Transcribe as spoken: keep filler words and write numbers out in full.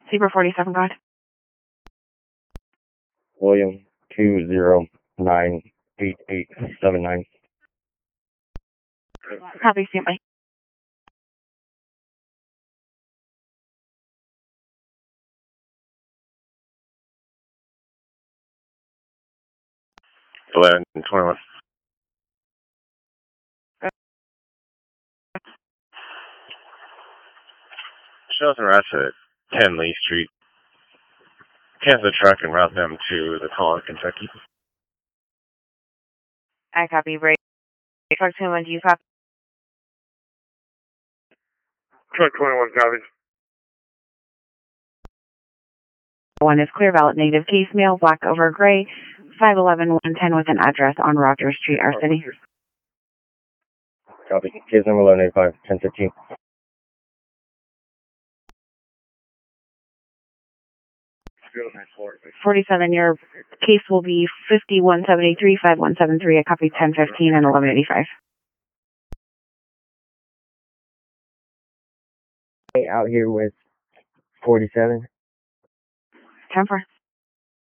Zebra forty-seven, go ahead. William two zero nine eight eight seven nine. Copy, stand by. eleven twenty-one. Shows and rats at ten Lee Street. Cancel the truck and route them to the call in Kentucky. I copy, break. Truck twenty-one, do you copy? Truck twenty-one copies. One is clear, valid negative case mail, black over gray, five eleven one ten with an address on Rogers Street, our city. Copy. Case number eleven eighty-five, ten fifteen. forty-seven, your case will be fifty-one seventy-three, five one seven three. I copy ten fifteen and eleven eighty-five. Out here with forty-seven. ten four.